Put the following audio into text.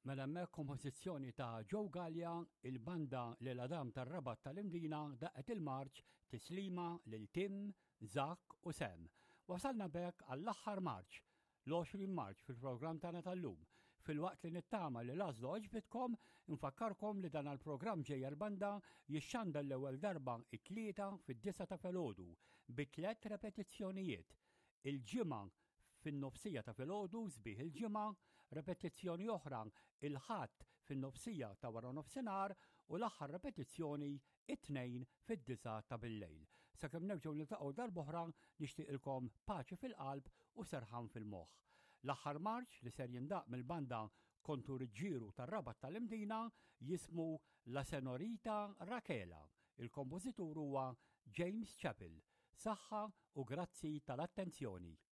Mela hemmhekk kompożizzjoni ta' Joe Gallia, il-banda lil Adam tar-Rabat tal-Imdina daqet il-marċ tislima lil Tim, Zak u Sam. Wasalna bekk għall-aħħar marċ, l-20 Marċ fil-programm tagħna tal-lum. Filwaqt li nittama li l-għażlu oġbitkom, infakkarkom li dan għall-programm ġejja l-banda jixxanda l-ewwel darba it-tlieta fid-9 ta' filgħodu bi 3 repetizzjonijiet. Il-ġimgħa fin-nofsija ta' filgħodu sbieħ il-ġimgħa, repetizzjoni oħra il-ħadd fin-nofsija ta' wara nofsinhar u l-aħħar repetizzjoni it-tnejn fid-9 ta' bil-lejl. Sakemm nerġgħu niltaqgħu darb'oħra nixtieqilkom paċi fil-qalb u serħan fil-moħħ. L-aħħar marċ li ser jindaq mill-banda Kontur Ġiru tar-Rabat tal-Imdina jismu La Senorita Rakela. Il-kompożitur huwa James Chappell. Saħħa u grazzi tal-attenzjoni.